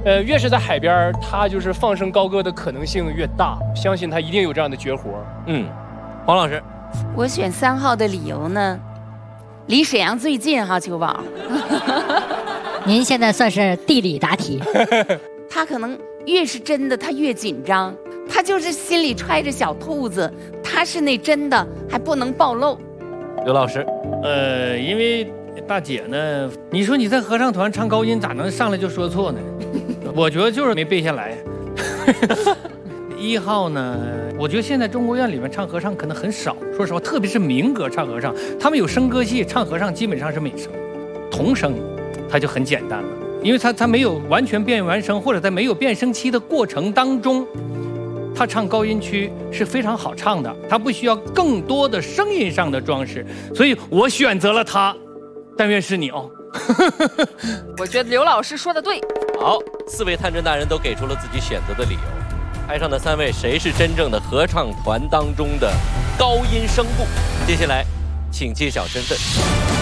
越是在海边，他就是放声高歌的可能性越大。相信他一定有这样的绝活。 黄老师， 我选3号的理由呢，离沈阳最近哈，秋宝。 您现在算是地理答题。 他可能越是真的，他越紧张，他就是心里揣着小兔子，他是那真的还不能暴露。 刘老师， 因为大姐呢，你说你在合唱团唱高音，咋能上来就说错呢？我觉得就是没背下来。1号呢，我觉得现在中国院里面唱合唱可能很少，说实话，特别是民歌唱合唱，他们有声歌系唱合唱基本上是美声，童声，它就很简单了，因为它没有完全变完声，或者在没有变声期的过程当中，他唱高音区是非常好唱的，他不需要更多的声音上的装饰，所以我选择了他，但愿是你哦。 我觉得刘老师说的对。 好，4位探针大人都给出了自己选择的理由。台上的3位，谁是真正的合唱团当中的高音声部？接下来，请揭晓身份。